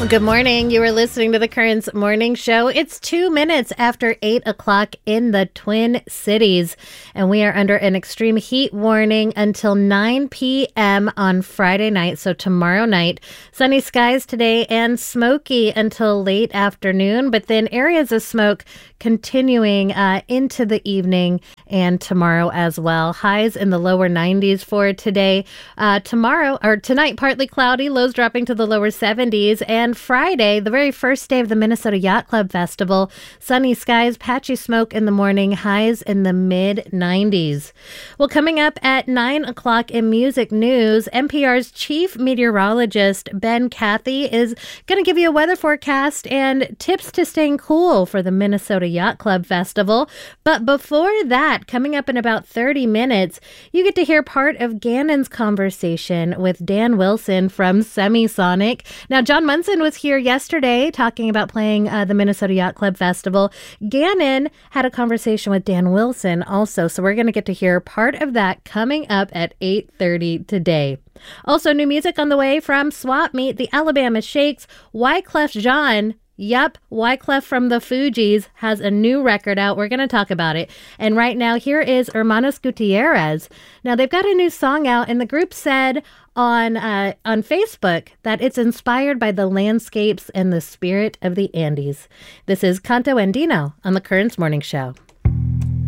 Good morning. You are listening to the Currents Morning Show. It's 2 minutes after 8 o'clock in the Twin Cities, and we are under an extreme heat warning until 9 p.m. on Friday night, so tomorrow night. Sunny skies today and smoky until late afternoon, but then areas of smoke continuing into the evening and tomorrow as well. Highs in the lower 90s for today. Tonight, partly cloudy, lows dropping to the lower 70s, and Friday, the very first day of the Minnesota Yacht Club Festival, sunny skies, patchy smoke in the morning, highs in the mid-90s. Well, coming up at 9 o'clock in music news, NPR's chief meteorologist, Ben Cathy, is going to give you a weather forecast and tips to staying cool for the Minnesota Yacht Club Festival. But before that, coming up in about 30 minutes, you get to hear part of Gannon's conversation with Dan Wilson from Semisonic. Now, John Munson was here yesterday talking about playing the Minnesota Yacht Club Festival. Gannon had a conversation with Dan Wilson also, so we're going to get to hear part of that coming up at 8:30 today. Also, new music on the way from Swap Meet, the Alabama Shakes, Wyclef Jean. Yep, Wyclef from the Fugees has a new record out. We're going to talk about it. And right now, here is Hermanos Gutierrez. Now, they've got a new song out, and the group said on Facebook that it's inspired by the landscapes and the spirit of the Andes. This is Canto Andino on the Currents Morning Show.